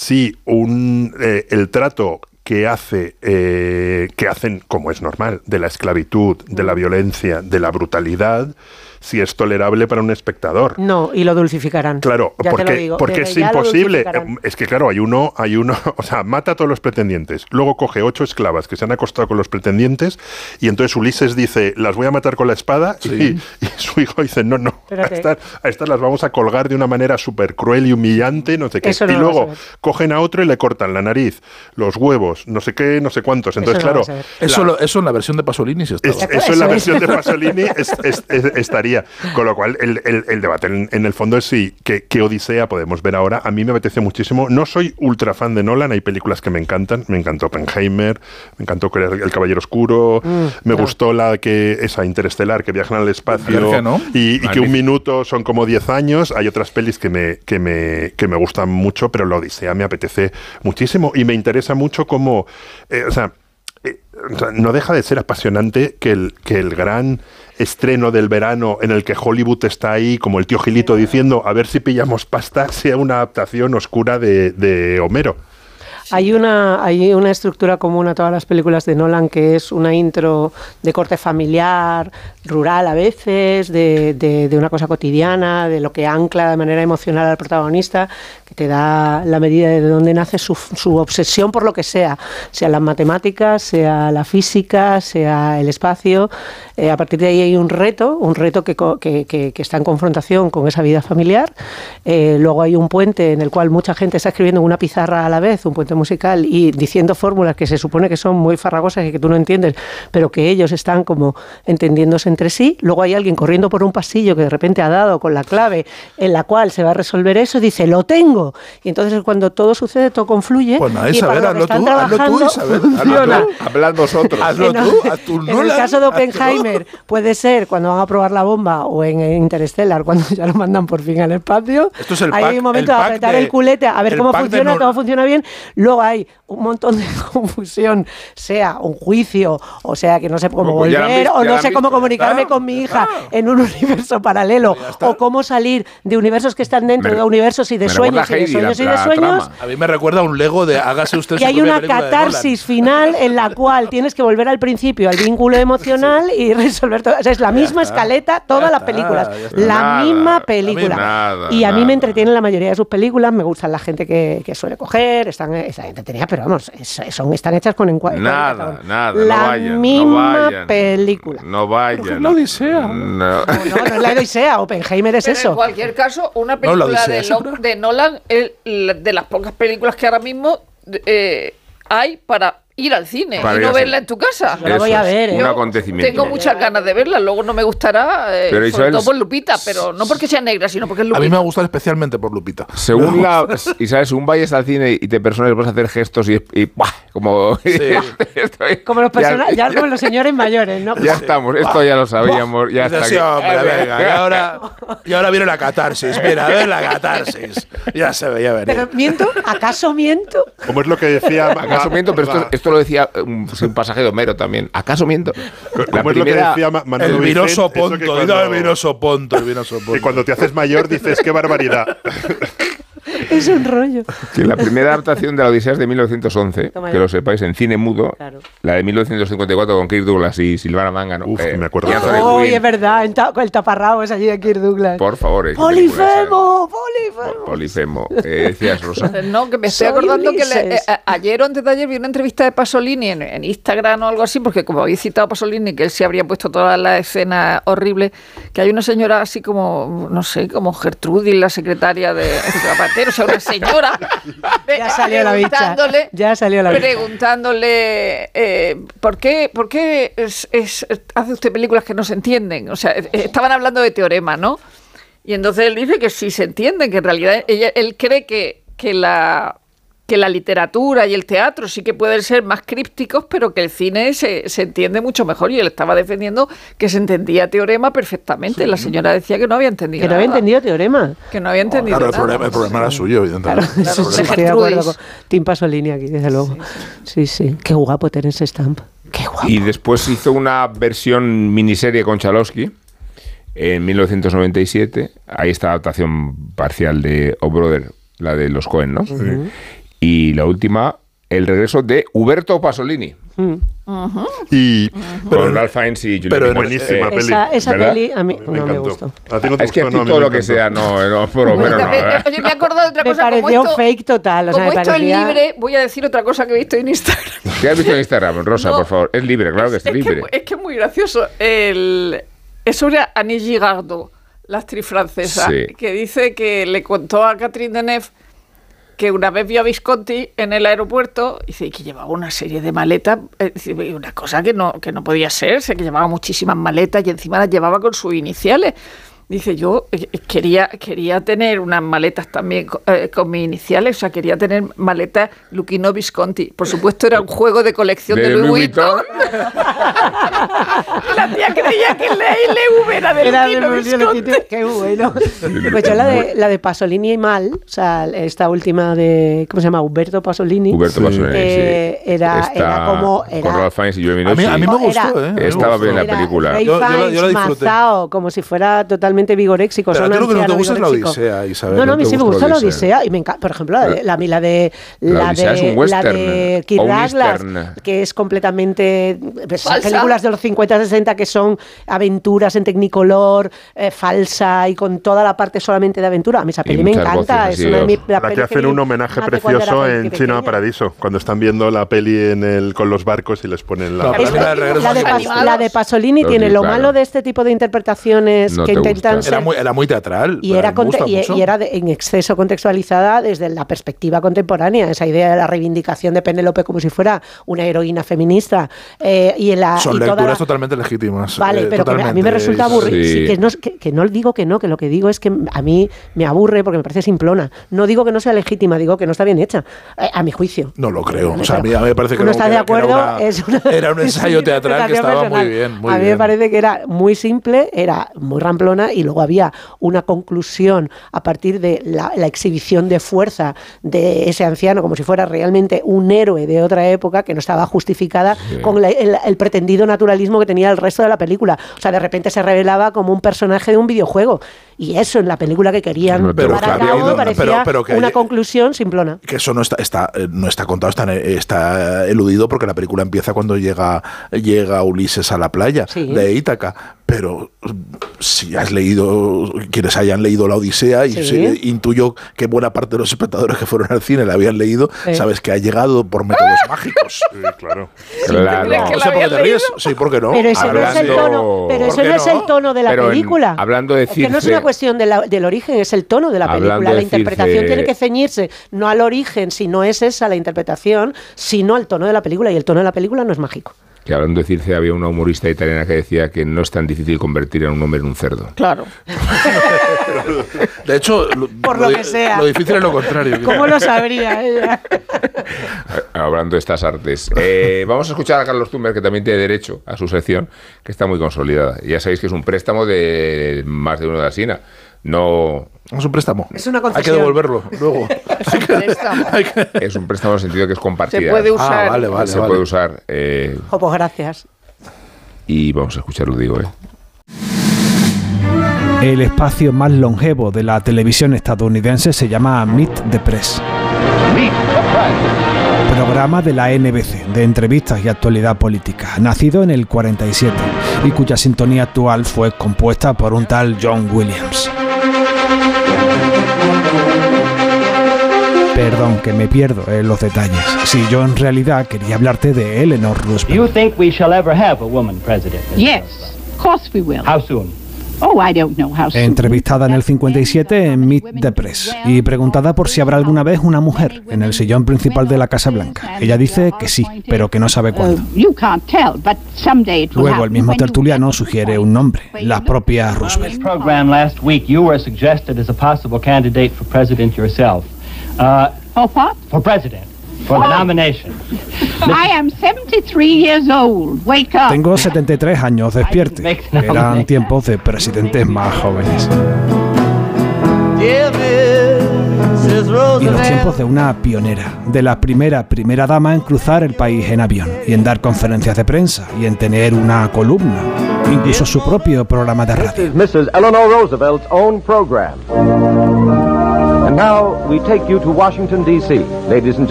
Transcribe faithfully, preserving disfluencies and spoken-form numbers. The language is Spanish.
si un, eh, el trato que hace eh, que hacen, como es normal, de la esclavitud, de la violencia, de la brutalidad, si es tolerable para un espectador. No, y lo dulcificarán. Claro, ya porque, te lo digo. porque Desde es imposible. lo Es que claro, hay uno, hay uno, o sea, mata a todos los pretendientes, luego coge ocho esclavas que se han acostado con los pretendientes y entonces Ulises dice, las voy a matar con la espada, sí. y, y su hijo dice, no, no, a estas, a estas las vamos a colgar de una manera súper cruel y humillante, no sé qué. Eso no y lo luego vas a ver. cogen a otro y le cortan la nariz, los huevos, no sé qué, no sé cuántos. Entonces, Eso no claro. Eso, la, lo, eso en la versión de Pasolini se estaba. Es, eso en la versión de Pasolini es, es, es, estaría. Con lo cual, el, el, el debate en, en el fondo es si qué, qué Odisea podemos ver ahora. A mí me apetece muchísimo. No soy ultra fan de Nolan, hay películas que me encantan. Me encantó Oppenheimer, me encantó El Caballero Oscuro, mm, me no. gustó la que esa Interestelar, que viajan al espacio ¿no? y, y que un minuto son como diez años. Hay otras pelis que me, que me, que me gustan mucho, pero la Odisea me apetece muchísimo y me interesa mucho como, eh, o sea, eh, no deja de ser apasionante que el, que el gran estreno del verano en el que Hollywood está ahí como el tío Gilito diciendo a ver si pillamos pasta sea una adaptación oscura de, de Homero. Hay una, hay una estructura común a todas las películas de Nolan que es una intro de corte familiar, rural a veces, de, de, de una cosa cotidiana, de lo que ancla de manera emocional al protagonista, que te da la medida de dónde nace su, su obsesión por lo que sea, sea las matemáticas, sea la física, sea el espacio. Eh, a partir de ahí hay un reto, un reto que, que, que, que está en confrontación con esa vida familiar. Eh, luego hay un puente en el cual mucha gente está escribiendo en una pizarra a la vez, un puente musical, y diciendo fórmulas que se supone que son muy farragosas y que tú no entiendes, pero que ellos están como entendiéndose entre sí. Luego hay alguien corriendo por un pasillo que de repente ha dado con la clave en la cual se va a resolver eso y dice, lo tengo. Y entonces cuando todo sucede, todo confluye. Pues nada, y Isabel, hazlo tú, hazlo tú, Isabel. Hazlo tú. Hablad vosotros. Hazlo no, tú, haz tu en Nolan, el caso de Oppenheimer puede ser cuando van a probar la bomba o en Interstellar cuando ya lo mandan por fin al espacio. Esto es el hay pack, un momento el de pack apretar de, el culete a ver cómo funciona, no... todo funciona bien. Luego hay un montón de confusión, sea un juicio, o sea que no sé cómo pues volver, visto, o no sé visto. cómo comunicarme claro, con mi hija claro. en un universo paralelo, o cómo salir de universos que están dentro me, de universos y de sueños y de Heidi, sueños la, y de la sueños. Trama. A mí me recuerda un Lego de hágase usted Que hay una catarsis final en la cual tienes que volver al principio, al vínculo emocional sí. y resolver todo. O sea, es la ya misma está. escaleta, todas las películas. La nada, misma película. Nada, y a mí nada. me entretiene la mayoría de sus películas, me gustan la gente que, que suele coger, están, están entretenidas, pero vamos, es, son, están hechas con encuadre. Nada, nada, la no vayan, misma no vayan, película. No vayan. Es la Odisea. No, no, no, no es la Odisea, Oppenheimer es pero eso. En cualquier caso, una película no, de, Lo, de Nolan es de las pocas películas que ahora mismo eh, hay para ir al cine para y no verla en tu casa. Yo la voy a ver, ¿eh? Un acontecimiento. Tengo muchas ganas de verla, luego no me gustará, eh, pero sobre Isabel, todo por Lupita, pero no porque sea negra, sino porque es Lupita. A mí me va a gustar especialmente por Lupita. Según la Isabel, según vayas al cine y te personas vas a hacer gestos y, y ¡buah! Como sí. estoy, como los personajes, ya, ya como los señores mayores, ¿no? Ya estamos, esto ya lo sabíamos, ya está. Sí, hombre, venga, y ahora, y ahora viene la catarsis, mira, a ver la catarsis. Ya se veía venir. Pero miento, ¿acaso miento? Como es lo que decía ¿Acaso miento? Pero esto, esto lo decía un, un pasaje de Homero también. ¿Acaso miento? La primera, es lo que decía Manuel el vinoso Vicent, ponto, cuando, el vinoso ponto, el vinoso ponto. Que cuando te haces mayor dices, qué barbaridad. Es un rollo. Sí, la primera adaptación de la Odisea es de mil novecientos once, que lo sepáis, en cine mudo. Claro. La de mil novecientos cincuenta y cuatro con Kirk Douglas y Silvana Mangano. Uf, eh, me acuerdo. Oh, oh, es verdad, el, ta el taparrabo es allí de Kirk Douglas. Por favor. Eh, Polifemo, Polifemo. Polifemo. Eh, decías, Rosa. No, que me estoy Soy acordando Ulises. que le, eh, ayer o antes de ayer vi una entrevista de Pasolini en, en Instagram o algo así, porque como habéis citado a Pasolini, que él se habría puesto todas las escenas horribles, que hay una señora así como, no sé, como Gertrudis, la secretaria de Zapatero, o sea, una señora ya salió la bicha. Ya salió la bicha. Preguntándole eh, ¿por qué, por qué es, es, hace usted películas que no se entienden? O sea, estaban hablando de Teorema, ¿no? Y entonces él dice que sí se entiende, que en realidad ella, él cree que, que la que la literatura y el teatro sí que pueden ser más crípticos, pero que el cine se, se entiende mucho mejor. Y él estaba defendiendo que se entendía Teorema perfectamente. Sí. La señora decía que no había entendido Que no nada. había entendido Teorema. Que no había entendido oh, claro, nada. El problema, el problema era suyo, evidentemente. Claro, claro, sí, estoy de acuerdo con Tim Pasolini aquí, desde luego. Sí, sí. sí. Qué guapo tener ese stamp. Qué guapo. Y después hizo una versión miniserie con Chalowski en mil novecientos noventa y siete. Ahí está la adaptación parcial de O Brother, la de los Coen, ¿no? Uh-huh. Y la última, el regreso de Uberto Pasolini. Mm. Uh-huh. Y con Ralph Fiennes y Julia pero Michaels. buenísima Eh, peli. Esa, esa ¿verdad? peli a mí Me no me encantó. gustó. ¿A ti no te Es que a gustó? ti No, a mí todo me lo que encantó. sea, no, no, por lo menos no. ¿eh? Oye, me he acordado de otra Me cosa. pareció como esto, fake total. O sea, como me esto parecía... es libre, voy a decir otra cosa que he visto en Instagram. ¿Qué has visto en Instagram, Rosa, No. por favor? Es libre, claro que es, es libre. Que, es que es muy gracioso. El, es sobre Annie Girardot, la actriz francesa, Sí. que dice que le contó a Catherine Deneuve que una vez vio a Visconti en el aeropuerto y dice que llevaba una serie de maletas, eh, una cosa que no, que no podía ser, o sea, que llevaba muchísimas maletas y encima las llevaba con sus iniciales. Dice, yo eh, quería, quería tener unas maletas también eh, con mis iniciales, o sea, quería tener maletas Luchino Visconti. Por supuesto, era un juego de colección de, de Louis Vuitton. La tía creía que la L V era de Era Luchino de Visconti. Qué bueno. Pues yo la de, la de Pasolini y Mal, o sea, esta última de, ¿cómo se llama? Humberto Pasolini. Huberto Sí. Pasolini, Eh, sí. era- Está era como- era- con Ralph Fiennes y Julia A mí, a mí me Michaels. gustó, Era- ¿eh? A mí me Estaba gustó. bien la Era película. Ray Yo- yo la- yo la Fiennes, disfruté. mazao, como si fuera totalmente vigoréxico. Pero a son ti lo que no te anciano gusta es la vigoréxico. Odisea, Isabel. No, no, a mí ¿No te sí me gusta gusta la la Odisea? Odisea. Y me encanta, por ejemplo, la de la, la de La la Odisea de, es un la western, de Kirk o un Douglas, eastern. que es completamente pues, Falsa. películas de los cincuenta sesenta que son aventuras en Technicolor, eh, falsa y con toda la parte solamente de aventura. A mí esa Y peli me muchas encanta. voces Es así una de off. mis La que pelis hacen un homenaje más de cuando precioso era en pequeña. Chino Paradiso, cuando están viendo la peli en el, con los barcos y les ponen la... No, pero Es- a mí la de Regreso la, de a Pas- Animados. la de Pasolini Los tiene vi, lo claro. malo de este tipo de interpretaciones No que te intentan gusta. ser Era muy, era muy teatral. y pero era, me conte- gusta y, mucho. y era de- en exceso contextualizada desde la perspectiva contemporánea, esa idea de la reivindicación de Penélope como si fuera una heroína feminista. eh, y en la, Son y toda lecturas la- totalmente legítimas. Vale, eh, pero que a mí me totalmente. resulta aburrido. Sí. Sí, que, no, que, que no digo que no, que lo que digo es que a mí me aburre porque me parece simplona. No digo que no sea legítima, digo que no está bien hecha, eh, a mi juicio. No lo creo. O sea, a Pero mí, a mí me parece que uno era- está que de era- que era acuerdo, una- es una- era un ensayo es una teatral que interpretación estaba muy personal. bien. Muy a mí bien. me parece que era muy simple, era muy ramplona y luego había una conclusión a partir de la, la exhibición de fuerza de ese anciano como si fuera realmente un héroe de otra época que no estaba justificada Sí. con la- el, el pretendido naturalismo que tenía el resto de la película. O sea, de repente se revelaba como un personaje de un videojuego. Y eso en la película que querían No te llevar gusta. a cabo me Pero- parecía pero que una hay- conclusión simplona. Que eso no está, está eh, no está contado, está, está eludido porque la película empieza cuando llega, llega Ulises a la playa Sí. de Ítaca. Pero si has leído, quienes hayan leído La Odisea, y Sí. se- intuyo que buena parte de los espectadores que fueron al cine la habían leído, Sí. sabes que ha llegado por métodos mágicos. Sí, claro. Claro. ¿Crees que No la sé por qué habían te ríes. leído? Sí, ¿por qué no? Pero ese no es el Hablando- tono, pero ¿Por ese qué no es no? el tono de la Pero en- película. hablando de Es que no es Circe- una cuestión de la- del origen, es el tono de la Hablando película. de La interpretación Circe- tiene que ceñirse no al origen, si no es esa la interpretación, sino al tono de la película. Y el tono de la película no es mágico. Que hablando de Circe, había una humorista italiana que decía que no es tan difícil convertir a un hombre en un cerdo. Claro. De hecho, lo, Por lo di- que sea. lo difícil es lo contrario. ¿Cómo lo sabría ella? Hablando de estas artes. Eh, vamos a escuchar a Carlos Tumber, que también tiene derecho a su sección, que está muy consolidada. Ya sabéis que es un préstamo de más de uno de la Sina. No Es un préstamo. Es una Hay que concesión. devolverlo luego. Es un préstamo. Hay que- es un préstamo en el sentido que es compartida. Se puede usar. Ah, vale, vale. Se puede usar. eh, Jo, pues gracias. y vamos a escucharlo, digo, ¿eh? El espacio más longevo de la televisión estadounidense se llama Meet the Press. Programa de la N B C de entrevistas y actualidad política, nacido en el cuarenta y siete y cuya sintonía actual fue compuesta por un tal John Williams. Perdón que me pierdo en los detalles. Si yo en realidad quería hablarte de Eleanor Do you Roosevelt. think we shall ever have a woman president? Miz Yes, Roosevelt? of course we will. How soon? Oh, I don't know how soon. Entrevistada en el cincuenta y siete en Meet the Press y preguntada por si habrá alguna vez una mujer en el sillón principal de la Casa Blanca. Ella dice que sí, pero que no sabe Uh, cuándo. you can't tell, but someday it will Luego el happen. mismo When you tertuliano get to the sugiere point un nombre, where la you propia look- Roosevelt. Program last week, you were suggested as a possible candidate for president yourself. Uh, Oh, what? for president, for the nomination. I am seventy-three years old. Wake up. Tengo setenta y tres años, despierte. Eran tiempos de presidentes más jóvenes. Y los tiempos de una pionera, de la primera primera dama en cruzar el país en avión y en dar conferencias de prensa y en tener una columna, incluso su propio programa de radio. Missus Eleanor Roosevelt's own program. And now we take you to Washington, D C Ladies and gentlemen.